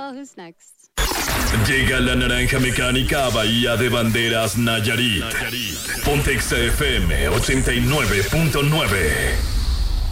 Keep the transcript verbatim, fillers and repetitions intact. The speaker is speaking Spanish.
tell who's next. Llega la naranja mecánica a Bahía de Banderas, Nayarit. Pontexa F M ochenta y nueve punto nueve.